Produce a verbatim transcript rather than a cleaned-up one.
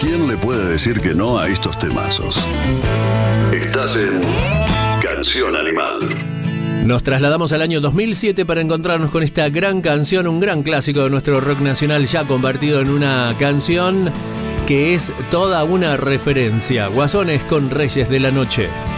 ¿quién le puede decir que no a estos temazos? Estás en Canción Animal. Nos trasladamos al año dos mil siete para encontrarnos con esta gran canción, un gran clásico de nuestro rock nacional ya convertido en una canción que es toda una referencia. Guasones con Reyes de la Noche.